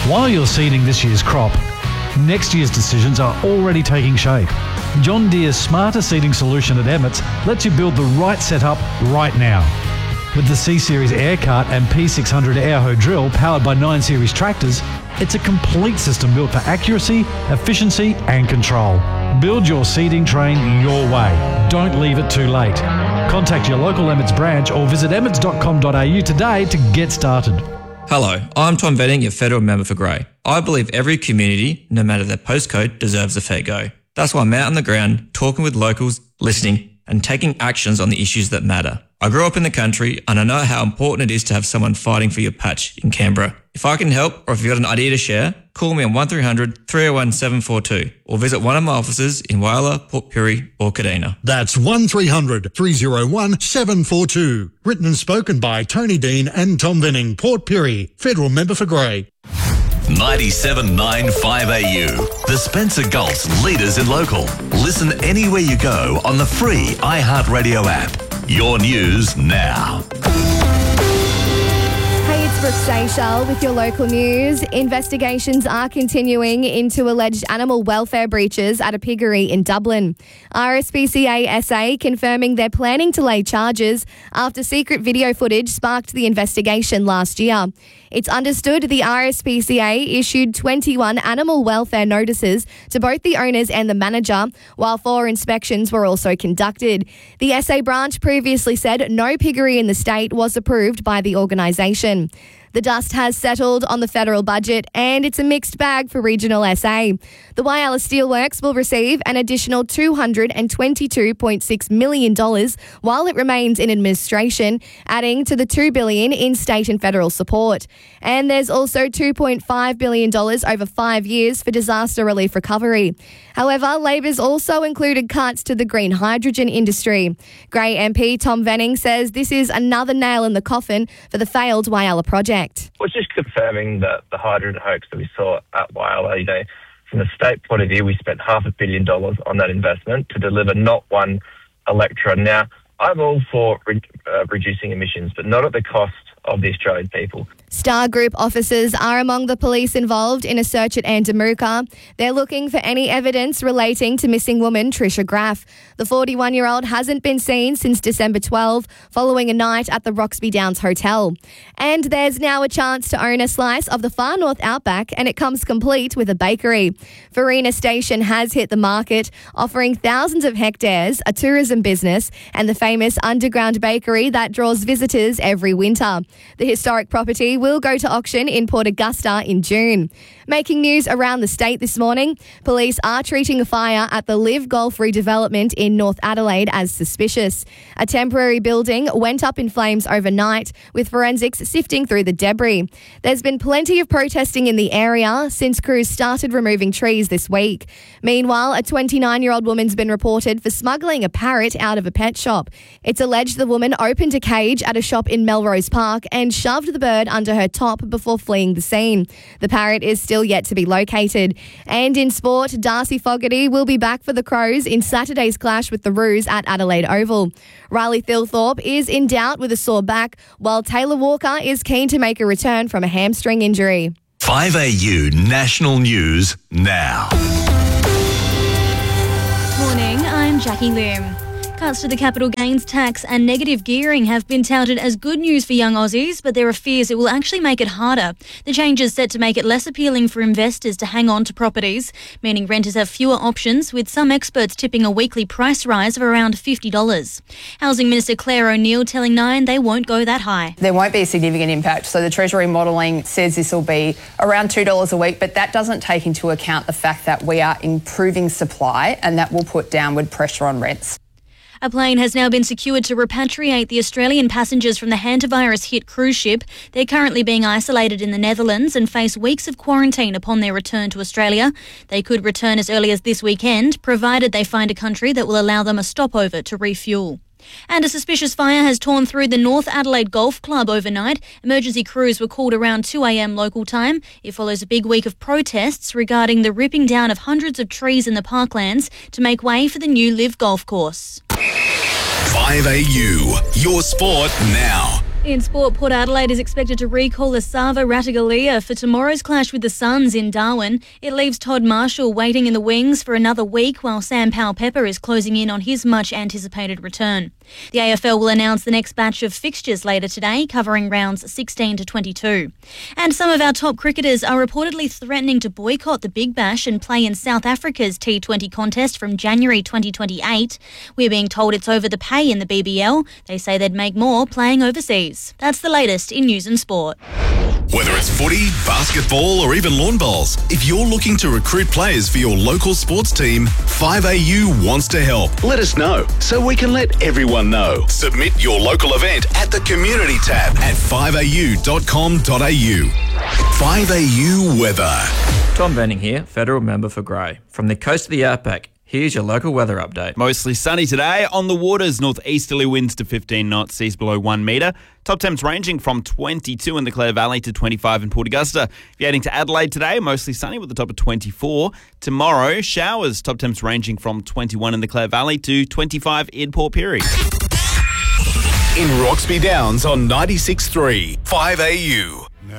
While you're seeding this year's crop, next year's decisions are already taking shape. John Deere's smarter seeding solution at Emmets lets you build the right setup right now. With the C-Series Air Cart and P600 Air Hoe drill powered by 9 Series tractors, it's a complete system built for accuracy, efficiency and control. Build your seeding train your way. Don't leave it too late. Contact your local Emmets branch or visit emmets.com.au today to get started. Hello, I'm Tom Venning, your federal member for Grey. I believe every community, no matter their postcode, deserves a fair go. That's why I'm out on the ground, talking with locals, listening, and taking actions on the issues that matter. I grew up in the country and I know how important it is to have someone fighting for your patch in Canberra. If I can help or if you've got an idea to share, call me on 1300 301 742 or visit one of my offices in Whyalla, Port Pirie or Kadina. That's 1300 301 742. Written and spoken by Tony Dean and Tom Venning, Port Pirie, Federal Member for Grey. 97.9 5AU, the Spencer Gulf's leaders in local. Listen anywhere you go on the free iHeartRadio app. Your news now. Hey, it's Brooke Seychelles with your local news. Investigations are continuing into alleged animal welfare breaches at a piggery in Dublin. RSPCA SA confirming they're planning to lay charges after secret video footage sparked the investigation last year. It's understood the RSPCA issued 21 animal welfare notices to both the owners and the manager, while 4 inspections were also conducted. The SA branch previously said no piggery in the state was approved by the organisation. The dust has settled on the federal budget and it's a mixed bag for regional SA. The Whyalla Steelworks will receive an additional $222.6 million while it remains in administration, adding to the $2 billion in state and federal support. And there's also $2.5 billion over 5 years for disaster relief recovery. However, Labor's also included cuts to the green hydrogen industry. Grey MP Tom Venning says this is another nail in the coffin for the failed Whyalla project. Well, it's just confirming the hydrogen hoax that we saw at Whyalla. You know, from the state point of view, we spent $500 million on that investment to deliver not one electron. Now, I'm all for reducing emissions, but not at the cost of the Australian people. Star Group officers are among the police involved in a search at Andamooka. They're looking for any evidence relating to missing woman Trisha Graff. The 41-year-old hasn't been seen since December 12, following a night at the Roxby Downs Hotel. And there's now a chance to own a slice of the far north outback, and it comes complete with a bakery. Farina Station has hit the market, offering thousands of hectares, a tourism business, and the famous underground bakery that draws visitors every winter. The historic property will go to auction in Port Augusta in June. Making news around the state this morning, police are treating a fire at the Live Golf redevelopment in North Adelaide as suspicious. A temporary building went up in flames overnight, with forensics sifting through the debris. There's been plenty of protesting in the area since crews started removing trees this week. Meanwhile, a 29-year-old woman's been reported for smuggling a parrot out of a pet shop. It's alleged the woman opened a cage at a shop in Melrose Park and shoved the bird under her top before fleeing the scene. The parrot is still yet to be located. And in sport, Darcy Fogarty will be back for the Crows in Saturday's clash with the Roos at Adelaide Oval. Riley Thilthorpe is in doubt with a sore back, while Taylor Walker is keen to make a return from a hamstring injury. 5AU National News now. Morning, I'm Jackie Lim. Cuts to the capital gains tax and negative gearing have been touted as good news for young Aussies, but there are fears it will actually make it harder. The change is set to make it less appealing for investors to hang on to properties, meaning renters have fewer options, with some experts tipping a weekly price rise of around $50. Housing Minister Claire O'Neill telling Nine they won't go that high. There won't be a significant impact. So the Treasury modelling says this will be around $2 a week, but that doesn't take into account the fact that we are improving supply and that will put downward pressure on rents. A plane has now been secured to repatriate the Australian passengers from the hantavirus-hit cruise ship. They're currently being isolated in the Netherlands and face weeks of quarantine upon their return to Australia. They could return as early as this weekend, provided they find a country that will allow them a stopover to refuel. And a suspicious fire has torn through the North Adelaide Golf Club overnight. Emergency crews were called around 2 a.m. local time. It follows a big week of protests regarding the ripping down of hundreds of trees in the parklands to make way for the new Live Golf course. 5AU, your sport now. In sport, Port Adelaide is expected to recall Esava Ratugolea for tomorrow's clash with the Suns in Darwin. It leaves Todd Marshall waiting in the wings for another week while Sam Powell-Pepper is closing in on his much-anticipated return. The AFL will announce the next batch of fixtures later today, covering rounds 16 to 22. And some of our top cricketers are reportedly threatening to boycott the Big Bash and play in South Africa's T20 contest from January 2028. We're being told it's over the pay in the BBL. They say they'd make more playing overseas. That's the latest in news and sport. Whether it's footy, basketball or even lawn bowls, if you're looking to recruit players for your local sports team, 5AU wants to help. Let us know so we can let everyone know. Submit your local event at the Community tab at 5au.com.au. 5AU weather. Tom Benning here, Federal Member for Grey. From the coast of the Outback, here's your local weather update. Mostly sunny today. On the waters, northeasterly winds to 15 knots, seas below 1 metre. Top temps ranging from 22 in the Clare Valley to 25 in Port Augusta. If you're heading to Adelaide today, mostly sunny with a top of 24. Tomorrow, showers, top temps ranging from 21 in the Clare Valley to 25 in Port Pirie. In Roxby Downs on 96.3, 5AU.